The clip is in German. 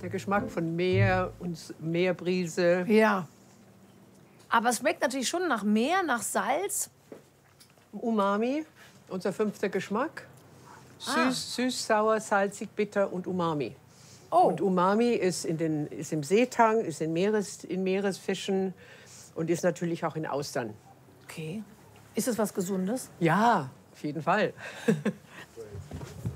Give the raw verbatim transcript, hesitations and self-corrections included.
Der Geschmack von Meer und Meerbrise. Ja. Aber es schmeckt natürlich schon nach Meer, nach Salz. Umami, unser fünfter Geschmack. Süß, Ah. süß, sauer, salzig, bitter und Umami. Oh. Und Umami ist, in den, ist im Seetang, ist in, Meeres, in Meeresfischen und ist natürlich auch in Austern. Okay. Ist das was Gesundes? Ja, auf jeden Fall.